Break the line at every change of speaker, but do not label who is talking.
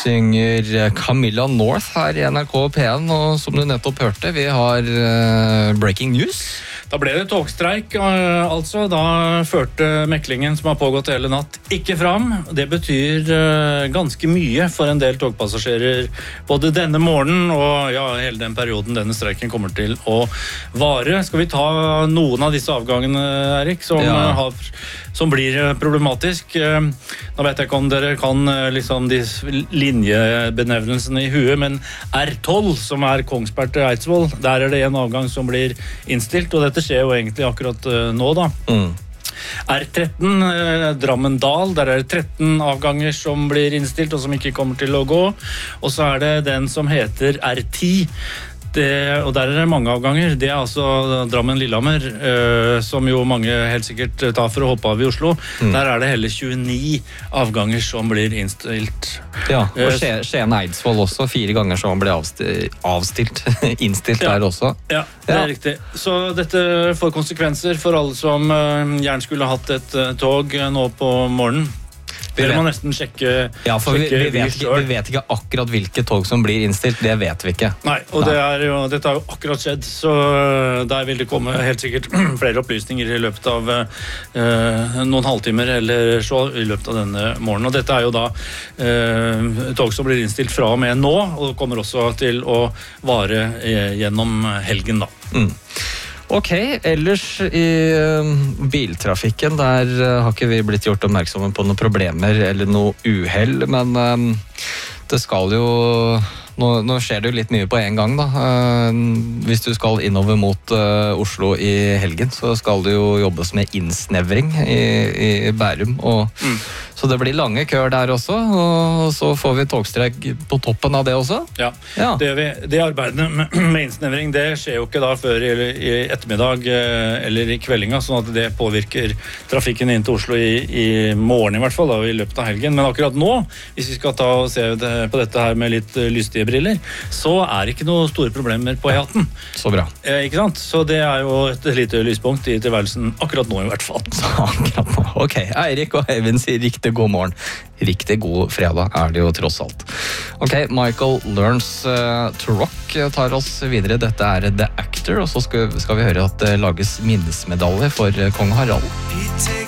synger Camilla North her I NRK P1, og som du nettopp hørte, vi har breaking news.
Da ble det togstreik, altså. Da førte meklingen som har pågått hele natt ikke fram. Det betyr ganske mye for en del togpassasjerer, både denne morgenen og ja, hele den perioden denne streiken kommer til å vare. Skal vi ta noen av disse avgangene, Erik, som blir problematisk? Nå vet jeg ikke om dere kan liksom de linjebenevnelsene I huet, men R12, som Kongsberg til Eidsvoll, der det en avgang som blir innstilt, og dette skjer jo egentlig akkurat nå da. R13, Drammendal, der det 13 avganger som blir innstilt og som ikke kommer til å gå, og så det den som heter R10, og der det mange avganger. Det altså Drammen-Lillehammer, som jo mange helt sikkert tar for å hoppe av I Oslo. Der det hele 29 avganger som blir innstilt.
Ja, og Skien-Eidsvoll også, 4 ganger som ble avstilt, innstilt der også.
Ja, det riktig. Så dette får konsekvenser for alle som gjerne skulle hatt et tog nå på morgenen. Dere må nesten sjekke
for vi vet ikke akkurat hvilke tog som blir innstilt, det vet vi ikke.
Nei, og dette har jo akkurat skjedd, så der vil det komme helt sikkert flere opplysninger I løpet av noen halvtimer eller så I løpet av denne morgenen. Og dette jo da tog som blir innstilt fra og med nå, og kommer også til å vare gjennom helgen da.
Ok, ellers I biltrafikken, der har ikke vi blitt gjort oppmerksomme på noen problemer eller noe uheld, men det skal jo, nå skjer det jo litt mye på en gang da. Hvis du skal innover mot Oslo I helgen, så skal det jo jobbes med innsnevring I Bærum, så det blir lange køer der også, og så får vi togstreik på toppen av det også. Ja.
Det arbeidet med innsnevring, det skjer jo ikke da før I ettermiddag eller I kveldinga, sånn at det påvirker trafikken inn til Oslo I morgen I hvert fall, da, I løpet av helgen. Men akkurat nå, hvis vi skal ta og se på dette her med litt lystige briller, så det ikke noen store problemer på E18.
Så bra.
Ikke sant? Så det jo et lite lyspunkt I tilværelsen akkurat nå I hvert fall.
Akkurat nå. Ok, Eirik og Eivind sier riktig god morgen. Riktig god fredag det jo tross alt. Ok, Michael Learns to Rock tar oss videre. Dette The Actor, og så skal vi høre at det lages minnesmedalje for Kong Harald.